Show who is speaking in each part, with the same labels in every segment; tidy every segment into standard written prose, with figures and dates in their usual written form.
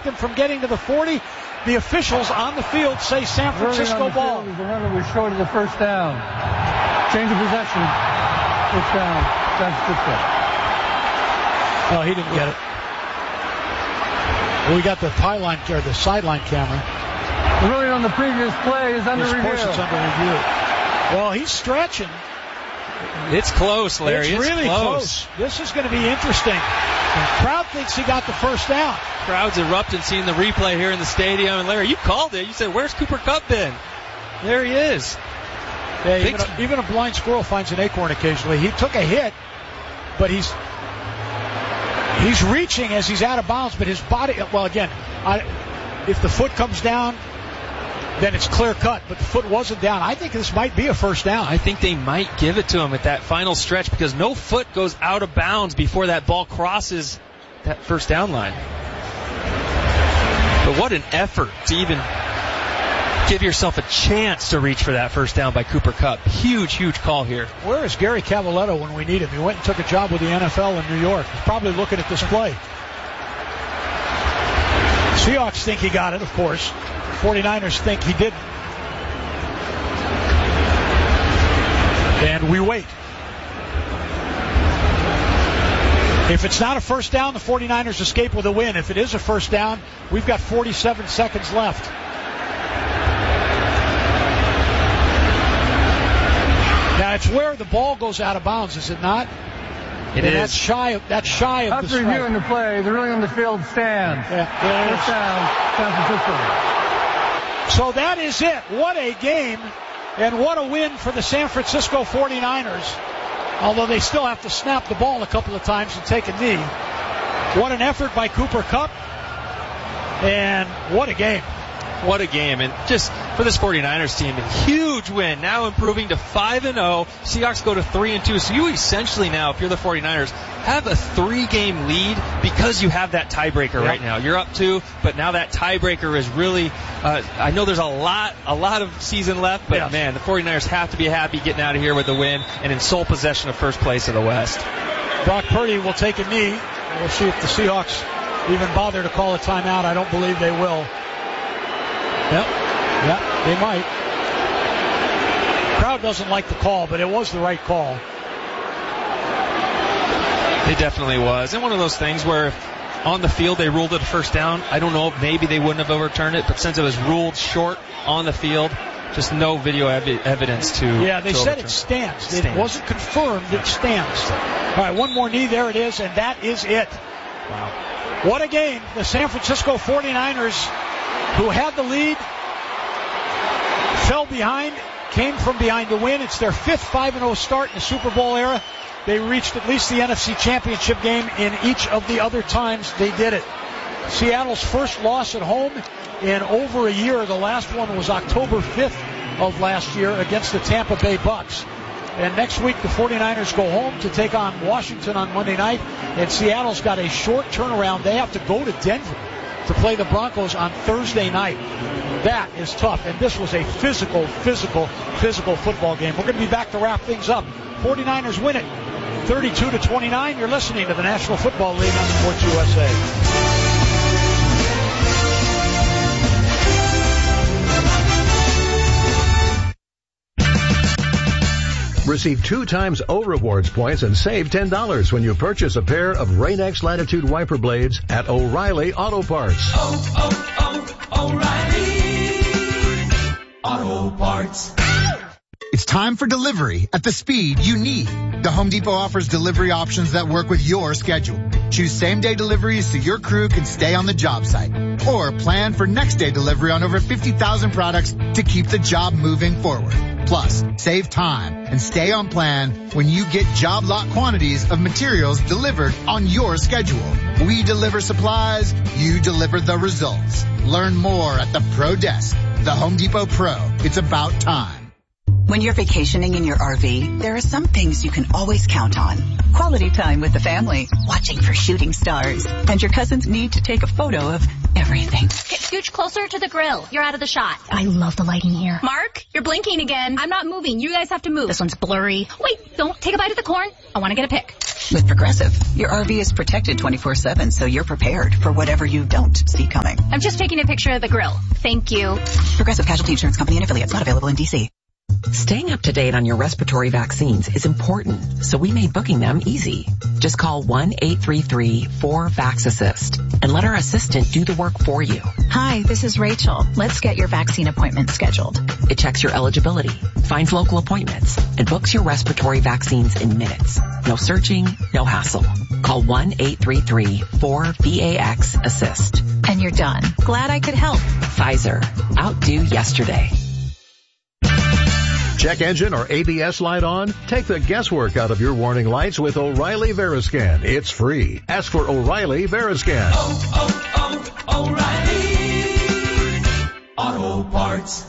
Speaker 1: prevent them from getting to the 40. The officials on the field say San Francisco ball.
Speaker 2: The runner was short of the first down. Change of possession. First down. San Francisco.
Speaker 1: Well, he didn't get it. We got the sideline camera.
Speaker 2: The ruling on the previous play is under review.
Speaker 1: Of course it's under review. Well, he's stretching.
Speaker 3: It's close, Larry.
Speaker 1: It's really close. This is going to be interesting. The crowd thinks he got the first down.
Speaker 3: Crowd's erupting seeing the replay here in the stadium. And Larry, you called it. You said, where's Cooper Kupp been? There he is.
Speaker 1: Yeah, even a blind squirrel finds an acorn occasionally. He took a hit, but he's reaching as he's out of bounds, but his body, well, again, if the foot comes down, then it's clear cut, but the foot wasn't down. I think this might be a first down.
Speaker 3: I think they might give it to him at that final stretch because no foot goes out of bounds before that ball crosses that first down line. But what an effort to even give yourself a chance to reach for that first down by Cooper Kupp. Huge, huge call here.
Speaker 1: Where is Gary Cavaletto when we need him? He went and took a job with the NFL in New York. He's probably looking at this play. Seahawks think he got it, of course. 49ers think he didn't. And we wait. If it's not a first down, the 49ers escape with a win. If it is a first down, we've got 47 seconds left. Now, it's where the ball goes out of bounds, is it not?
Speaker 3: It is.
Speaker 1: That's shy of the strike.
Speaker 2: After reviewing the play, the ruling on the field stands.
Speaker 1: Yeah,
Speaker 2: first down, San Francisco.
Speaker 1: So that is it. What a game, and what a win for the San Francisco 49ers. Although they still have to snap the ball a couple of times and take a knee. What an effort by Cooper Kupp, and what a game.
Speaker 3: What a game. And just for this 49ers team, a huge win. Now improving to 5-0. Seahawks go to 3-2. So you essentially now, if you're the 49ers, have a 3-game lead because you have that tiebreaker right now. You're up 2, but now that tiebreaker is really, I know there's a lot of season left, but man, the 49ers have to be happy getting out of here with the win and in sole possession of first place of the West.
Speaker 1: Brock Purdy will take a knee. We'll see if the Seahawks even bother to call a timeout. I don't believe they will. Yep, they might. Crowd doesn't like the call, but it was the right call.
Speaker 3: It definitely was. And one of those things where on the field they ruled it a first down. I don't know, maybe they wouldn't have overturned it, but since it was ruled short on the field, just no video evidence to
Speaker 1: Yeah, they said it stands. It wasn't confirmed, it stands. All right, one more knee, there it is, and that is it.
Speaker 3: Wow.
Speaker 1: What a game. The San Francisco 49ers, who had the lead, fell behind, came from behind to win. It's their 5th 5-0 start in the Super Bowl era. They reached at least the NFC Championship game in each of the other times they did it. Seattle's first loss at home in over a year. The last one was October 5th of last year against the Tampa Bay Bucks. And next week the 49ers go home to take on Washington on Monday night. And Seattle's got a short turnaround. They have to go to Denver to play the Broncos on Thursday night. That is tough. And this was a physical football game. We're going to be back to wrap things up. 49ers win it 32-29. You're listening to the National Football League on Sports USA.
Speaker 4: Receive 2 times O Rewards points and save $10 when you purchase a pair of Rain-X Latitude wiper blades at O'Reilly Auto Parts.
Speaker 5: O'Reilly Auto Parts.
Speaker 6: It's time for delivery at the speed you need. The Home Depot offers delivery options that work with your schedule. Choose same-day deliveries so your crew can stay on the job site. Or plan for next-day delivery on over 50,000 products to keep the job moving forward. Plus, save time and stay on plan when you get job lot quantities of materials delivered on your schedule. We deliver supplies, you deliver the results. Learn more at the Pro Desk. The Home Depot Pro. It's about time.
Speaker 7: When you're vacationing in your RV, there are some things you can always count on. Quality time with the family, watching for shooting stars, and your cousin's need to take a photo of everything.
Speaker 8: Okay, scooch closer to the grill. You're out of the shot.
Speaker 9: I love the lighting here.
Speaker 8: Mark, you're blinking again. I'm not moving. You guys have to move.
Speaker 9: This one's blurry.
Speaker 8: Wait, don't take a bite of the corn. I want to get a pic.
Speaker 7: With Progressive, your RV is protected 24/7, so you're prepared for whatever you don't see coming.
Speaker 8: I'm just taking a picture of the grill. Thank you.
Speaker 7: Progressive Casualty Insurance Company and affiliates, not available in D.C.
Speaker 10: Staying up to date on your respiratory vaccines is important, so we made booking them easy. Just call 1-833-4-VAX-ASSIST and let our assistant do the work for you.
Speaker 9: Hi, this is Rachel. Let's get your vaccine appointment scheduled.
Speaker 10: It checks your eligibility, finds local appointments, and books your respiratory vaccines in minutes. No searching, no hassle. Call 1-833-4-VAX-ASSIST.
Speaker 9: And you're done. Glad I could help.
Speaker 10: Pfizer. Outdo yesterday.
Speaker 4: Check engine or ABS light on? Take the guesswork out of your warning lights with O'Reilly Veriscan. It's free. Ask for O'Reilly Veriscan.
Speaker 5: O'Reilly Auto Parts.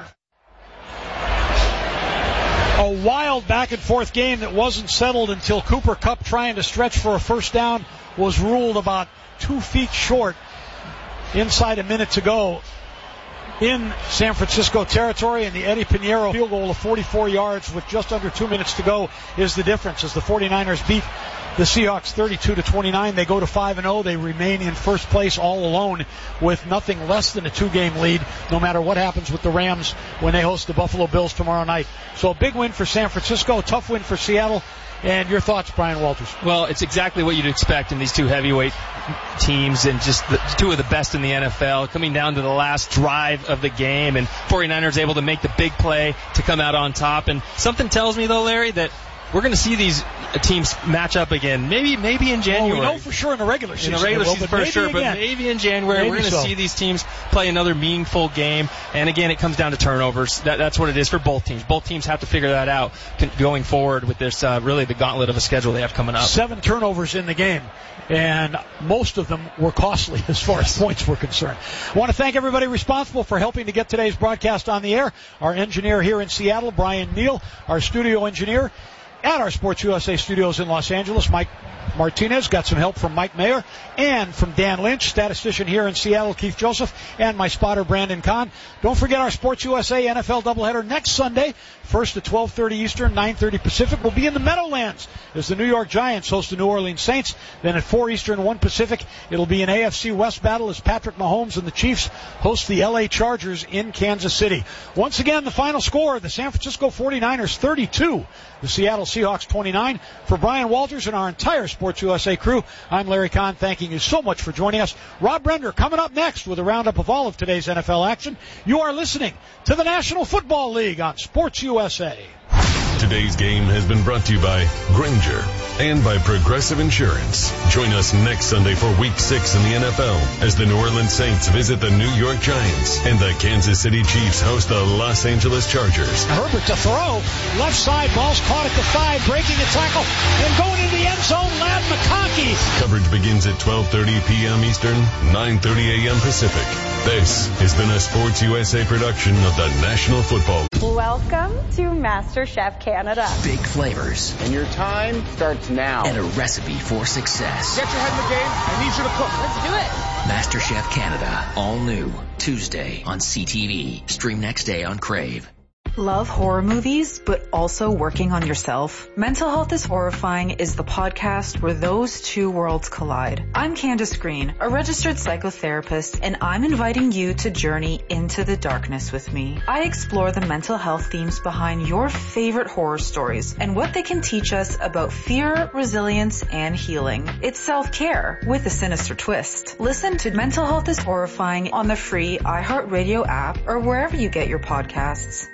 Speaker 1: A wild back and forth game that wasn't settled until Cooper Kupp, trying to stretch for a first down, was ruled about 2 feet short inside a minute to go in San Francisco territory, and the Eddie Pinheiro field goal of 44 yards with just under 2 minutes to go is the difference as the 49ers beat the Seahawks 32-29. They go to 5-0. They remain in first place all alone with nothing less than a 2-game lead, no matter what happens with the Rams when they host the Buffalo Bills tomorrow night. So a big win for San Francisco, a tough win for Seattle. And your thoughts, Brian Walters?
Speaker 3: Well, it's exactly what you'd expect in these two heavyweight teams and just two of the best in the NFL, coming down to the last drive of the game, and 49ers able to make the big play to come out on top. And something tells me, though, Larry, that we're going to see these teams match up again. Maybe in January.
Speaker 1: Well, we know for sure in the regular season.
Speaker 3: In the regular season for sure, but maybe in January we're going to see these teams play another meaningful game. And again, it comes down to turnovers. That's what it is for both teams. Both teams have to figure that out going forward with this really the gauntlet of a schedule they have coming up.
Speaker 1: 7 turnovers in the game, and most of them were costly as far as points were concerned. I want to thank everybody responsible for helping to get today's broadcast on the air. Our engineer here in Seattle, Brian Neal, our studio engineer at our Sports USA studios in Los Angeles, Mike Martinez. Got some help from Mike Mayer and from Dan Lynch, statistician here in Seattle, Keith Joseph, and my spotter, Brandon Kahn. Don't forget our Sports USA NFL doubleheader next Sunday, first at 12:30 Eastern, 9:30 Pacific. We'll be in the Meadowlands as the New York Giants host the New Orleans Saints. Then at 4 Eastern, 1 Pacific, it'll be an AFC West battle as Patrick Mahomes and the Chiefs host the LA Chargers in Kansas City. Once again, the final score, the San Francisco 49ers 32, the Seattle Seahawks 29. For Brian Walters and our entire Sports USA crew, I'm Larry Kahn, thanking you so much for joining us. Rob Brender coming up next with a roundup of all of today's NFL action. You are listening to the National Football League on Sports USA.
Speaker 11: Today's game has been brought to you by Grainger and by Progressive Insurance. Join us next Sunday for Week 6 in the NFL as the New Orleans Saints visit the New York Giants and the Kansas City Chiefs host the Los Angeles Chargers.
Speaker 1: Herbert to throw. Left side, ball's caught at the 5, breaking a tackle, and going into the end zone, Ladd McConkey.
Speaker 11: Coverage begins at 12:30 p.m. Eastern, 9:30 a.m. Pacific. This has been a Sports USA production of the National Football League.
Speaker 12: Welcome to MasterChef Canada.
Speaker 13: Big flavors.
Speaker 14: And your time starts now.
Speaker 13: And a recipe for success.
Speaker 14: Get your head in the game. I need you to cook.
Speaker 12: Let's do it.
Speaker 13: MasterChef Canada. All new. Tuesday on CTV. Stream next day on Crave.
Speaker 15: Love horror movies, but also working on yourself? Mental Health is Horrifying is the podcast where those two worlds collide. I'm Candace Green, a registered psychotherapist, and I'm inviting you to journey into the darkness with me. I explore the mental health themes behind your favorite horror stories and what they can teach us about fear, resilience, and healing. It's self-care with a sinister twist. Listen to Mental Health is Horrifying on the free iHeartRadio app or wherever you get your podcasts.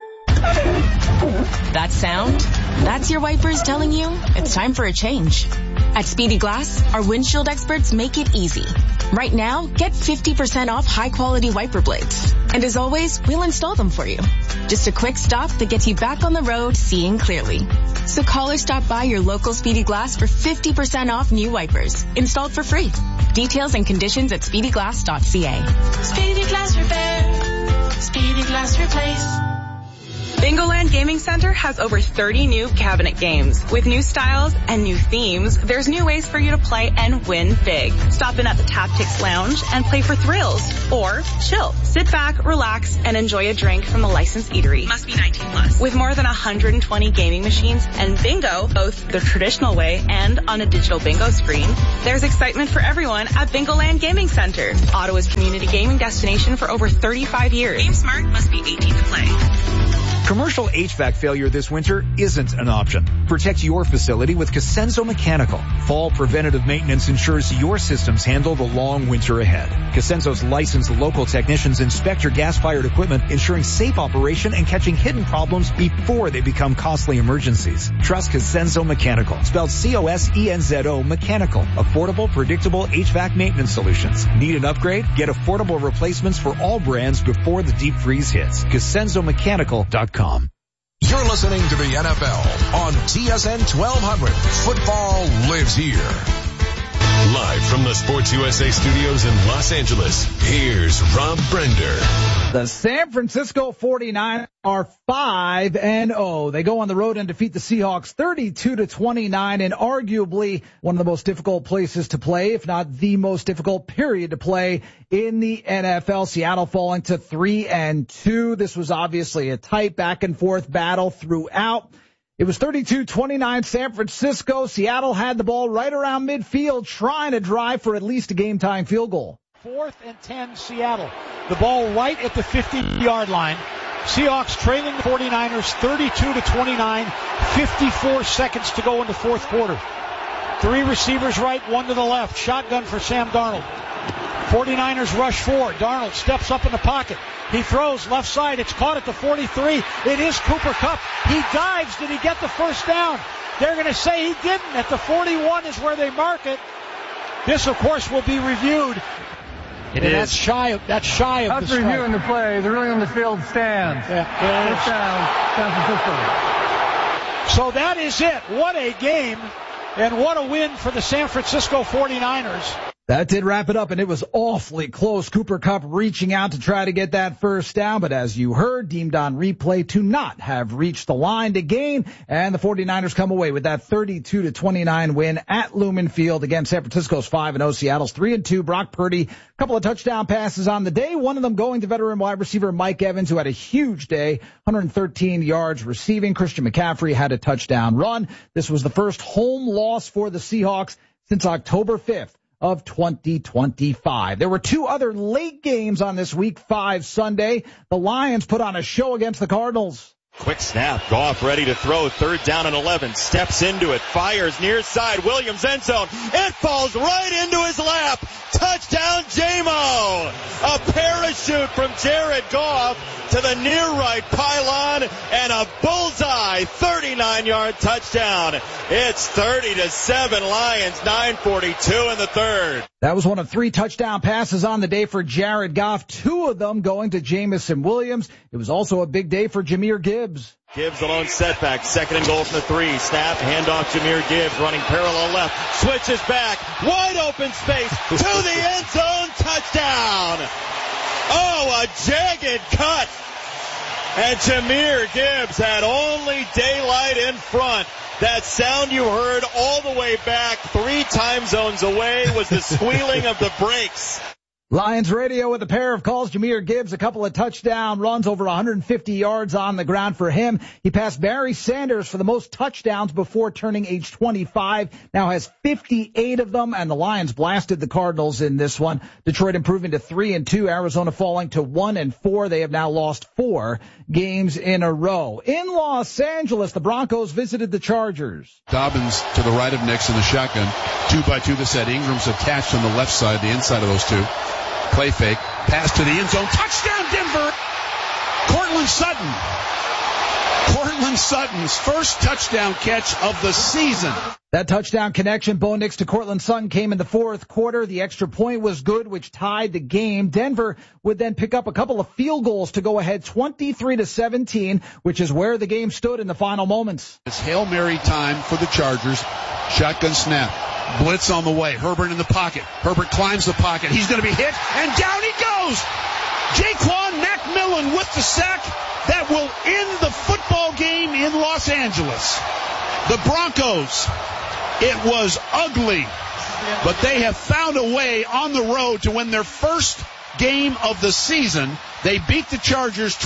Speaker 16: That sound? That's your wipers telling you it's time for a change. At Speedy Glass, our windshield experts make it easy. Right now, get 50% off high-quality wiper blades. And as always, we'll install them for you. Just a quick stop that gets you back on the road seeing clearly. So call or stop by your local Speedy Glass for 50% off new wipers, installed for free. Details and conditions at speedyglass.ca.
Speaker 17: Speedy Glass Repair. Speedy Glass Replace.
Speaker 16: Bingoland Gaming Center has over 30 new cabinet games. With new styles and new themes, there's new ways for you to play and win big. Stop in at the Tactics Lounge and play for thrills. Or chill. Sit back, relax, and enjoy a drink from the licensed eatery. Must be 19 plus. With more than 120 gaming machines and bingo, both the traditional way and on a digital bingo screen, there's excitement for everyone at Bingoland Gaming Center, Ottawa's community gaming destination for over 35 years. Game smart, must be 18 to play.
Speaker 17: Commercial HVAC failure this winter isn't an option. Protect your facility with Cosenso Mechanical. Fall preventative maintenance ensures your systems handle the long winter ahead. Cosenso's licensed local technicians inspect your gas-fired equipment, ensuring safe operation and catching hidden problems before they become costly emergencies. Trust Cosenso Mechanical, spelled C-O-S-E-N-Z-O Mechanical. Affordable, predictable HVAC maintenance solutions. Need an upgrade? Get affordable replacements for all brands before the deep freeze hits. CosensoMechanical.com.
Speaker 18: You're listening to the NFL on TSN 1200. Football lives here.
Speaker 11: Live from the Sports USA studios in Los Angeles, here's Rob Brender.
Speaker 19: The San Francisco 49ers are 5-0. They go on the road and defeat the Seahawks 32-29 in arguably one of the most difficult places to play, if not the most difficult period to play in the NFL. Seattle falling to 3-2. This was obviously a tight back and forth battle throughout. It was 32-29 San Francisco. Seattle had the ball right around midfield trying to drive for at least a game-tying field goal.
Speaker 1: 4th and 10 Seattle. The ball right at the 50-yard line. Seahawks trailing the 49ers 32-29. 54 seconds to go in the fourth quarter. 3 receivers right, 1 to the left. Shotgun for Sam Darnold. 49ers rush 4. Darnold steps up in the pocket. He throws left side. It's caught at the 43. It is Cooper Kupp. He dives. Did he get the first down? They're going to say he didn't. At the 41 is where they mark it. This, of course, will be reviewed. That's shy of the strike.
Speaker 2: After reviewing the play, the ruling on the field stands.
Speaker 1: Yeah.
Speaker 2: First down, San Francisco.
Speaker 1: So that is it. What a game, and what a win for the San Francisco 49ers.
Speaker 19: That did wrap it up, and it was awfully close. Cooper Kupp reaching out to try to get that first down, but as you heard, deemed on replay to not have reached the line to gain, and the 49ers come away with that 32-29 win at Lumen Field. Again, San Francisco's 5-0, Seattle's 3-2. Brock Purdy, a couple of touchdown passes on the day, one of them going to veteran wide receiver Mike Evans, who had a huge day, 113 yards receiving. Christian McCaffrey had a touchdown run. This was the first home loss for the Seahawks since October 5th. Of 2025. There were 2 other late games on this Week 5 Sunday. The Lions put on a show against the Cardinals.
Speaker 20: Quick snap. Goff ready to throw. 3rd down and 11. Steps into it. Fires near side. Williams end zone. It falls right into his lap. Touchdown, J-Mo. A parachute from Jared Goff to the near right pylon and a bullseye 39-yard touchdown. It's 30-7 Lions, 9:42 in the third.
Speaker 19: That was one of 3 touchdown passes on the day for Jared Goff, 2 of them going to Jamison Williams. It was also a big day for Jahmyr Gibbs.
Speaker 20: Gibbs alone setback, 2nd and goal from the 3. Snap, handoff, Jahmyr Gibbs running parallel left, switches back, wide open space to the end zone, touchdown! Oh, a jagged cut! And Jahmyr Gibbs had only daylight in front. That sound you heard all the way back 3 time zones away was the squealing of the brakes.
Speaker 19: Lions radio with a pair of calls. Jahmyr Gibbs, a couple of touchdown runs, over 150 yards on the ground for him. He passed Barry Sanders for the most touchdowns before turning age 25. Now has 58 of them, and the Lions blasted the Cardinals in this one. Detroit improving to 3-2. Arizona falling to 1-4. They have now lost 4 games in a row. In Los Angeles, the Broncos visited the Chargers.
Speaker 21: Dobbins to the right of Nix in the shotgun. 2-by-2 the set. Ingram's attached on the left side, the inside of those 2. Play fake. Pass to the end zone. Touchdown, Denver. Courtland Sutton. Courtland Sutton's first touchdown catch of the season.
Speaker 19: That touchdown connection, Bo Nix to Courtland Sutton, came in the fourth quarter. The extra point was good, which tied the game. Denver would then pick up a couple of field goals to go ahead 23-17, which is where the game stood in the final moments.
Speaker 21: It's Hail Mary time for the Chargers. Shotgun snap. Blitz on the way. Herbert in the pocket. Herbert climbs the pocket. He's going to be hit, and down he goes. Jaquan Millen with the sack that will end the football game in Los Angeles. The Broncos, it was ugly, but they have found a way on the road to win their first game of the season. They beat the Chargers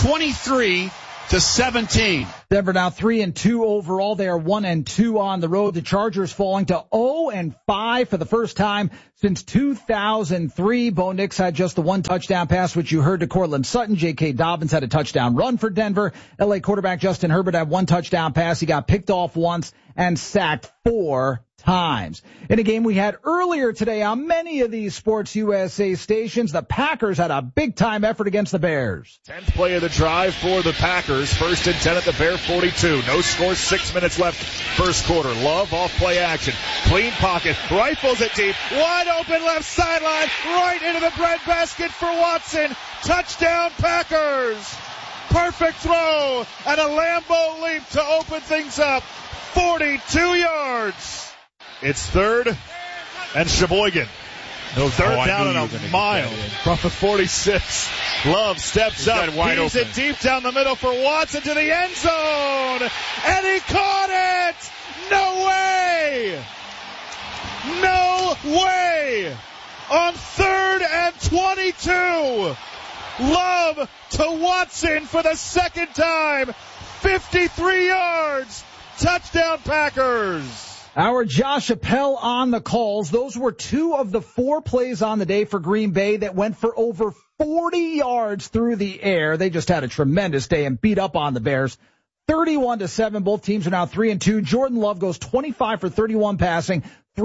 Speaker 21: 23-17.
Speaker 19: Denver now 3-2 overall. They are 1-2 on the road. The Chargers falling to 0-5 for the first time since 2003. Bo Nix had just the one touchdown pass, which you heard, to Cortland Sutton. J.K. Dobbins had a touchdown run for Denver. L.A. quarterback Justin Herbert had one touchdown pass. He got picked off once and sacked 4 times. In a game we had earlier today on many of these Sports USA stations, the Packers had a big-time effort against the Bears.
Speaker 6: 10th play of the drive for the Packers. 1st and 10 at the Bear 42. No score, 6 minutes left first quarter. Love off play action. Clean pocket. Rifles it deep. Wide open left sideline. Right into the breadbasket for Watson. Touchdown Packers. Perfect throw and a Lambeau leap to open things up. 42 yards. It's 3rd and Sheboygan. No, 3rd down and a mile from the 46. Love steps up. He's it deep down the middle for Watson to the end zone. And he caught it! No way! No way! On 3rd and 22. Love to Watson for the second time. 53 yards. Touchdown Packers.
Speaker 19: Our Josh Appel on the calls. Those were 2 of the 4 plays on the day for Green Bay that went for over 40 yards through the air. They just had a tremendous day and beat up on the Bears. 31-7. Both teams are now 3-2. Jordan Love goes 25 for 31 passing,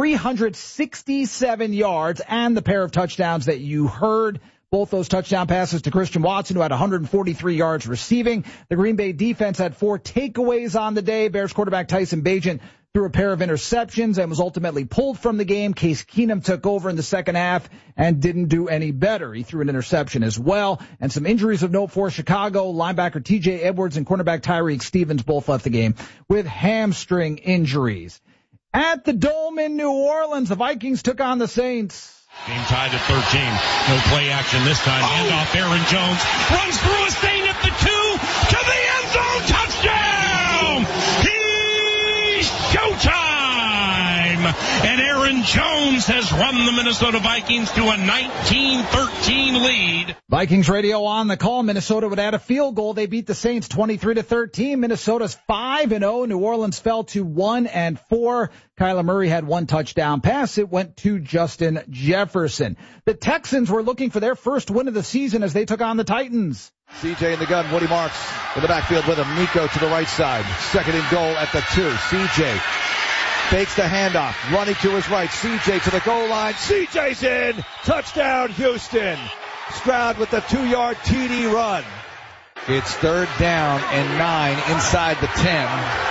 Speaker 19: 367 yards, and the pair of touchdowns that you heard. Both those touchdown passes to Christian Watson, who had 143 yards receiving. The Green Bay defense had 4 takeaways on the day. Bears quarterback Tyson Bagent threw a pair of interceptions and was ultimately pulled from the game. Case Keenum took over in the second half and didn't do any better. He threw an interception as well. And some injuries of note for Chicago. Linebacker TJ Edwards and cornerback Tyreek Stevens both left the game with hamstring injuries. At the Dome in New Orleans, the Vikings took on the Saints.
Speaker 22: Game tied at 13. No play action this time. Handoff, Aaron Jones runs through a Saint at the 2 to the end zone. Touchdown! He's showtime! And Aaron Jones has run the Minnesota Vikings to a 19-13 lead.
Speaker 19: Vikings radio on the call. Minnesota would add a field goal. They beat the Saints 23-13. Minnesota's 5-0. New Orleans fell to 1-4. Kyler Murray had one touchdown pass. It went to Justin Jefferson. The Texans were looking for their first win of the season as they took on the Titans.
Speaker 23: CJ in the gun. Woody Marks in the backfield with him. Nico to the right side. 2nd and goal at the 2. CJ fakes the handoff. Running to his right. CJ to the goal line. CJ's in. Touchdown, Houston. Stroud with the 2-yard TD run. It's 3rd down and 9 inside the 10.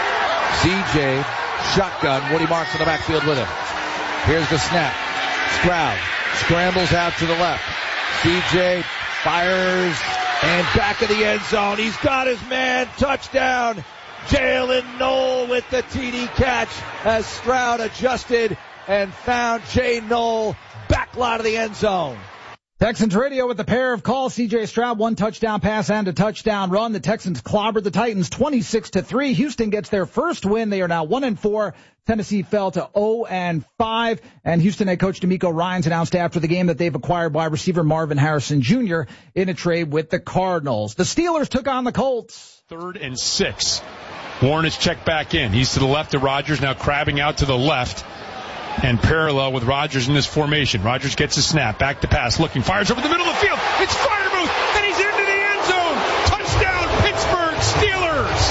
Speaker 23: CJ shotgun. Woody Marks in the backfield with him. Here's the snap. Stroud scrambles out to the left. CJ fires and back of the end zone. He's got his man. Touchdown. Jalen Knoll with the TD catch as Stroud adjusted and found Jay Knoll back line of the end zone.
Speaker 19: Texans radio with a pair of calls. C.J. Stroud, one touchdown pass and a touchdown run. The Texans clobbered the Titans 26-3. Houston gets their first win. They are now 1-4. Tennessee fell to 0-5. And Houston head coach D'Amico Ryans announced after the game that they've acquired wide receiver Marvin Harrison Jr. in a trade with the Cardinals. The Steelers took on the Colts.
Speaker 24: 3rd and 6. Warren is checked back in. He's to the left of Rodgers, now crabbing out to the left. And parallel with Rodgers in this formation. Rodgers gets a snap, back to pass, looking, fires over the middle of the field. It's Freiermuth, and he's into the end zone. Touchdown, Pittsburgh Steelers.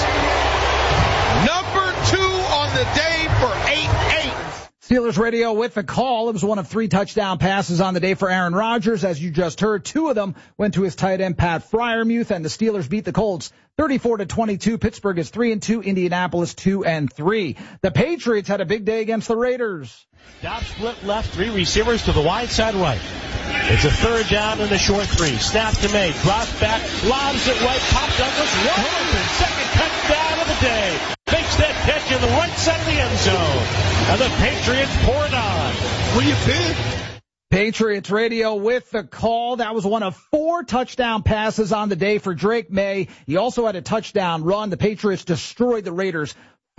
Speaker 23: Number 2 on the day for 8-8.
Speaker 19: Steelers radio with the call. It was one of 3 touchdown passes on the day for Aaron Rodgers. As you just heard, 2 of them went to his tight end, Pat Freiermuth, and the Steelers beat the Colts 34-22. Pittsburgh is 3-2. Indianapolis 2-3. The Patriots had a big day against the Raiders.
Speaker 25: Dobbs split left, 3 receivers to the wide side right. It's a 3rd down in the short 3. Snap to May, drops back, lobs it right, Pop Douglas, wide open, 2nd touchdown of the day. Makes that catch in the right side of the end zone. And the Patriots pour it on.
Speaker 21: What do you think?
Speaker 19: Patriots Radio with the call. That was one of 4 touchdown passes on the day for Drake May. He also had a touchdown run. The Patriots destroyed the Raiders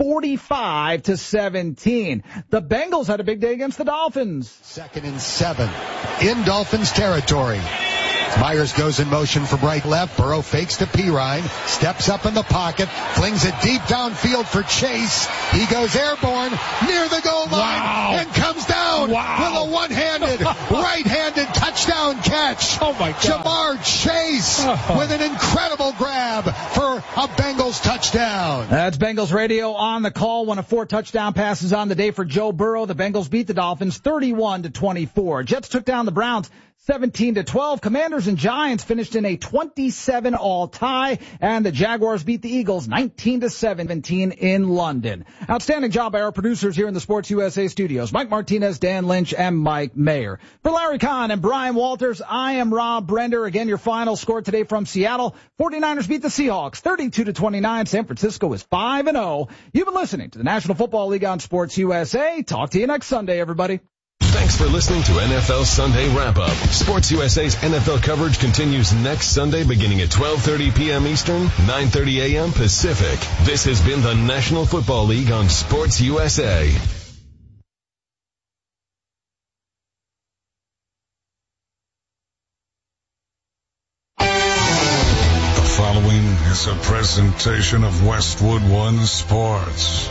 Speaker 19: 45-17. The Bengals had a big day against the Dolphins.
Speaker 4: 2nd and 7 in Dolphins territory. Myers goes in motion from right left. Burrow fakes to Pirine, steps up in the pocket, flings it deep downfield for Chase. He goes airborne near the goal line and comes down with a one-handed, right-handed touchdown catch.
Speaker 19: Oh my God.
Speaker 4: Jamar Chase with an incredible grab for a Bengals touchdown.
Speaker 19: That's Bengals Radio on the call. One of 4 touchdown passes on the day for Joe Burrow. The Bengals beat the Dolphins 31-24. Jets took down the Browns 17-12. Commanders and Giants finished in a 27-all tie, and the Jaguars beat the Eagles 19-17 in London. Outstanding job by our producers here in the Sports USA studios, Mike Martinez, Dan Lynch, and Mike Mayer. For Larry Kahn and Brian Walters, I am Rob Brender. Again, your final score today from Seattle. 49ers beat the Seahawks 32-29. San Francisco is 5-0. You've been listening to the National Football League on Sports USA. Talk to you next Sunday, everybody.
Speaker 11: Thanks for listening to NFL Sunday Wrap-Up. Sports USA's NFL coverage continues next Sunday beginning at 12:30 p.m. Eastern, 9:30 a.m. Pacific. This has been the National Football League on Sports USA.
Speaker 7: The following is a presentation of Westwood One Sports.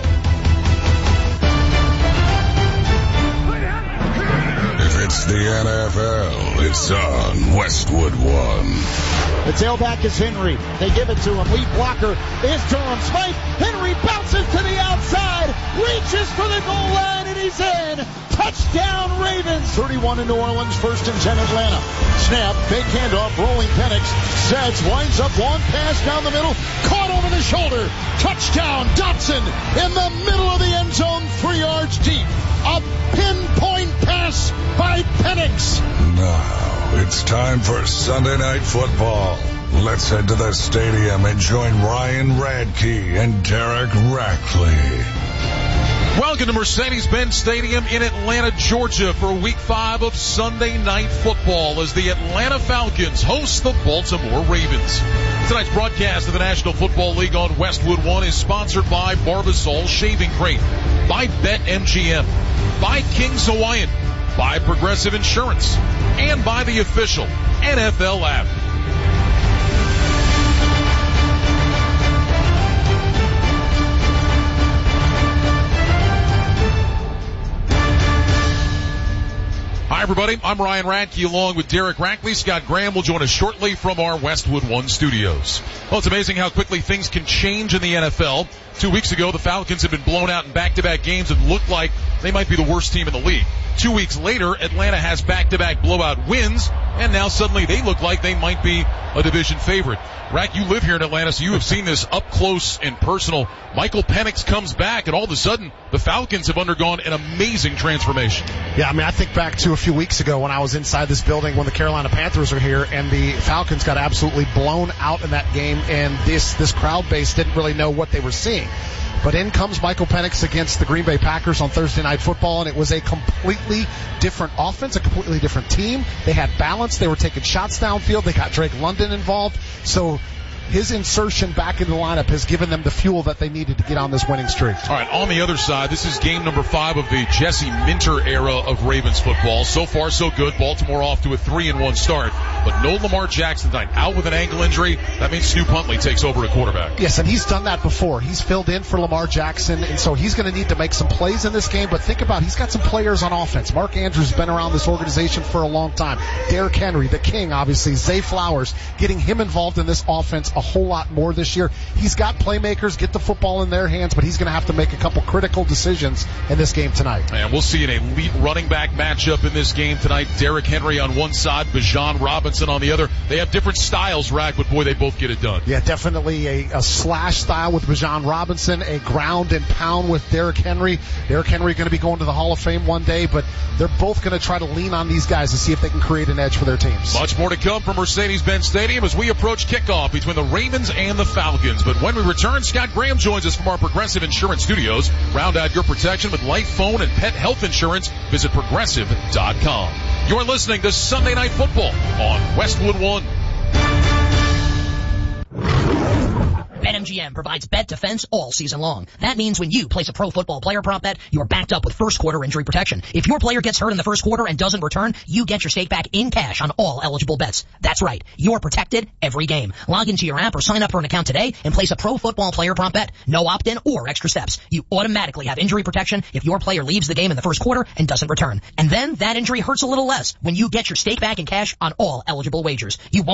Speaker 7: It's the NFL. It's on Westwood One.
Speaker 25: The tailback is Henry. They give it to him. Lead blocker is Durham Smythe. Henry bounces to the outside, reaches for the goal line, and he's in. Touchdown Ravens. 31 in New Orleans, 1st and 10 Atlanta. Snap, fake handoff, rolling Penix. Sets, winds up, long pass down the middle, caught over the shoulder. Touchdown Dotson in the middle of the end zone, 3 yards deep. A pinpoint pass by Penix.
Speaker 7: Now it's time for Sunday Night Football. Let's head to the stadium and join Ryan Radke and Derek Rackley.
Speaker 22: Welcome to Mercedes-Benz Stadium in Atlanta, Georgia for Week 5 of Sunday Night Football as the Atlanta Falcons host the Baltimore Ravens. Tonight's broadcast of the National Football League on Westwood One is sponsored by Barbasol Shaving Cream, by BetMGM, by King's Hawaiian, by Progressive Insurance, and by the official NFL app. Hi, everybody. I'm Ryan Radke along with Derek Rackley. Scott Graham will join us shortly from our Westwood One studios. Well, it's amazing how quickly things can change in the NFL. 2 weeks ago, the Falcons had been blown out in back-to-back games and looked like they might be the worst team in the league. 2 weeks later, Atlanta has back-to-back blowout wins, and now suddenly they look like they might be a division favorite. Rack, you live here in Atlanta, so you have seen this up close and personal. Michael Penix comes back, and all of a sudden, the Falcons have undergone an amazing transformation.
Speaker 25: Yeah, I mean, I think back to a few weeks ago when I was inside this building when the Carolina Panthers were here, and the Falcons got absolutely blown out in that game, and this crowd base didn't really know what they were seeing. But in comes Michael Penix against the Green Bay Packers on Thursday Night Football, and it was a completely different offense, a completely different team. They had balance. They were taking shots downfield. They got Drake London involved. So his insertion back in the lineup has given them the fuel that they needed to get on this winning streak.
Speaker 22: All right, on the other side, this is game number 5 of the Jesse Minter era of Ravens football. So far, so good. Baltimore off to a 3-1 start, but no Lamar Jackson tonight. Out with an ankle injury. That means Stu Huntley takes over at quarterback.
Speaker 25: Yes, and he's done that before. He's filled in for Lamar Jackson, and so he's going to need to make some plays in this game. But think about it, he's got some players on offense. Mark Andrews has been around this organization for a long time. Derrick Henry, the king, obviously. Zay Flowers, getting him involved in this offense a whole lot more this year. He's got playmakers, get the football in their hands, but he's going to have to make a couple critical decisions in this game tonight.
Speaker 22: And we'll see an elite running back matchup in this game tonight. Derrick Henry on one side, Bijan Robinson on the other. They have different styles, Rack, but boy, they both get it done.
Speaker 25: Yeah, definitely a slash style with Bijan Robinson, a ground and pound with Derrick Henry. Derrick Henry going to be going to the Hall of Fame one day, but they're both going to try to lean on these guys to see if they can create an edge for their teams.
Speaker 22: Much more to come from Mercedes-Benz Stadium as we approach kickoff between the Ravens and the Falcons. But when we return, Scott Graham joins us from our Progressive Insurance studios. Round out your protection with life, phone, and pet health insurance. Visit Progressive.com.
Speaker 18: You're listening to Sunday Night Football on Westwood One.
Speaker 3: BetMGM provides bet defense all season long. That means when you place a pro football player prop bet, you're backed up with first quarter injury protection. If your player gets hurt in the first quarter and doesn't return, you get your stake back in cash on all eligible bets. That's right. You're protected every game. Log into your app or sign up for an account today and place a pro football player prop bet. No opt-in or extra steps. You automatically have injury protection if your player leaves the game in the first quarter and doesn't return. And then that injury hurts a little less when you get your stake back in cash on all eligible wagers. You won't